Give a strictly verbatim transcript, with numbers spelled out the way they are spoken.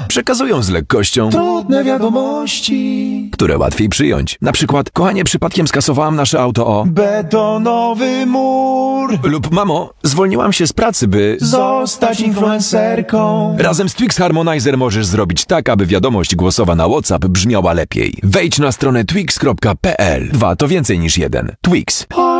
przekazują z lekkością trudne wiadomości, które łatwiej przyjąć. Na przykład, kochanie, przypadkiem skasowałam nasze auto o... betonowy mur. Lub, mamo, zwolniłam się z pracy, by... Zostać influencerką. Razem z Twix Harmonizer możesz zrobić tak, aby wiadomość głosowa na WhatsApp brzmiała lepiej. Wejdź na stronę twix kropka p l. Dwa to więcej niż jeden. Twix.